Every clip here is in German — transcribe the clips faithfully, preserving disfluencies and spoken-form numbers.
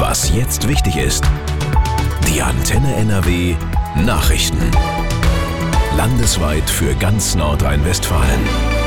Was jetzt wichtig ist. Die Antenne N R W Nachrichten. Landesweit für ganz Nordrhein-Westfalen.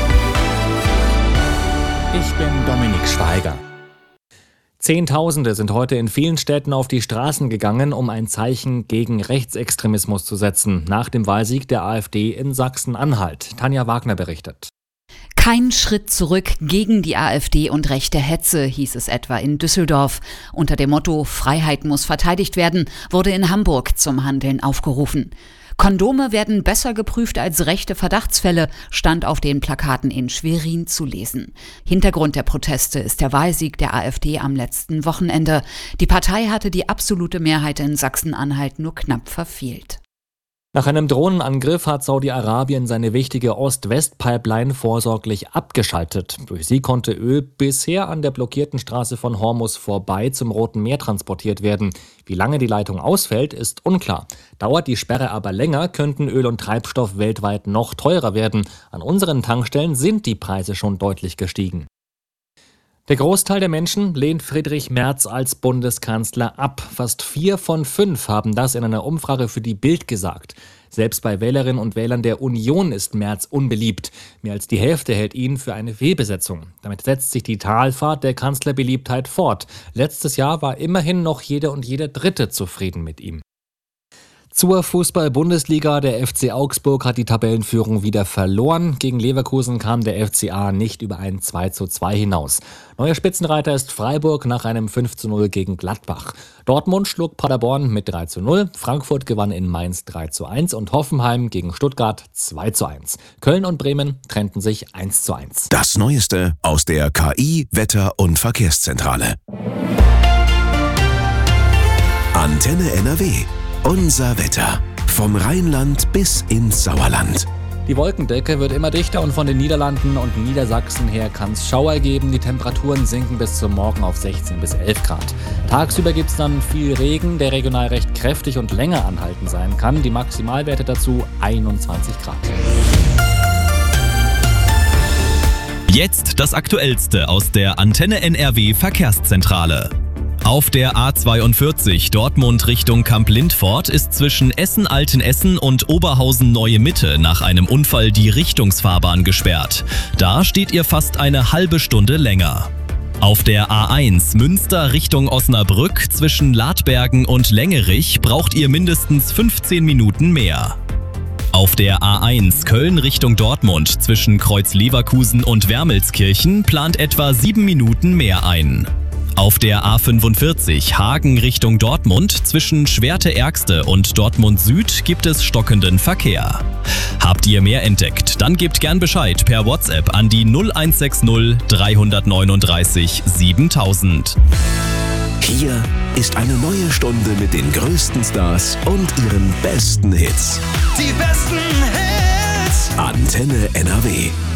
Ich bin Dominik Schweiger. Zehntausende sind heute in vielen Städten auf die Straßen gegangen, um ein Zeichen gegen Rechtsextremismus zu setzen, nach dem Wahlsieg der AfD in Sachsen-Anhalt. Tanja Wagner berichtet. Kein Schritt zurück gegen die AfD und rechte Hetze, hieß es etwa in Düsseldorf. Unter dem Motto Freiheit muss verteidigt werden, wurde in Hamburg zum Handeln aufgerufen. Kondome werden besser geprüft als rechte Verdachtsfälle, stand auf den Plakaten in Schwerin zu lesen. Hintergrund der Proteste ist der Wahlsieg der AfD am letzten Wochenende. Die Partei hatte die absolute Mehrheit in Sachsen-Anhalt nur knapp verfehlt. Nach einem Drohnenangriff hat Saudi-Arabien seine wichtige Ost-West-Pipeline vorsorglich abgeschaltet. Durch sie konnte Öl bisher an der blockierten Straße von Hormuz vorbei zum Roten Meer transportiert werden. Wie lange die Leitung ausfällt, ist unklar. Dauert die Sperre aber länger, könnten Öl und Treibstoff weltweit noch teurer werden. An unseren Tankstellen sind die Preise schon deutlich gestiegen. Der Großteil der Menschen lehnt Friedrich Merz als Bundeskanzler ab. Fast vier von fünf haben das in einer Umfrage für die Bild gesagt. Selbst bei Wählerinnen und Wählern der Union ist Merz unbeliebt. Mehr als die Hälfte hält ihn für eine Fehlbesetzung. Damit setzt sich die Talfahrt der Kanzlerbeliebtheit fort. Letztes Jahr war immerhin noch jeder und jeder Dritte zufrieden mit ihm. Zur Fußball-Bundesliga. Der F C Augsburg hat die Tabellenführung wieder verloren. Gegen Leverkusen kam der F C A nicht über ein zwei zu zwei hinaus. Neuer Spitzenreiter ist Freiburg nach einem fünf zu null gegen Gladbach. Dortmund schlug Paderborn mit drei zu null. Frankfurt gewann in Mainz drei zu eins und Hoffenheim gegen Stuttgart zwei zu eins. Köln und Bremen trennten sich eins zu eins. Das Neueste aus der K I-, Wetter- und Verkehrszentrale. Antenne N R W. Unser Wetter. Vom Rheinland bis ins Sauerland. Die Wolkendecke wird immer dichter und von den Niederlanden und Niedersachsen her kann es Schauer geben. Die Temperaturen sinken bis zum Morgen auf sechzehn bis elf Grad. Tagsüber gibt es dann viel Regen, der regional recht kräftig und länger anhaltend sein kann. Die Maximalwerte dazu einundzwanzig Grad. Jetzt das Aktuellste aus der Antenne N R W Verkehrszentrale. Auf der A zweiundvierzig Dortmund Richtung Kamp-Lindfort ist zwischen Essen-Altenessen und Oberhausen-Neue Mitte nach einem Unfall die Richtungsfahrbahn gesperrt. Da steht ihr fast eine halbe Stunde länger. Auf der A eins Münster Richtung Osnabrück zwischen Ladbergen und Längerich braucht ihr mindestens fünfzehn Minuten mehr. Auf der A eins Köln Richtung Dortmund zwischen Kreuz-Leverkusen und Wermelskirchen plant etwa sieben Minuten mehr ein. Auf der A fünfundvierzig Hagen Richtung Dortmund zwischen Schwerte-Ergste und Dortmund Süd gibt es stockenden Verkehr. Habt ihr mehr entdeckt? Dann gebt gern Bescheid per WhatsApp an die null eins sechs null drei neun drei siebentausend. Hier ist eine neue Stunde mit den größten Stars und ihren besten Hits. Die besten Hits. Antenne N R W.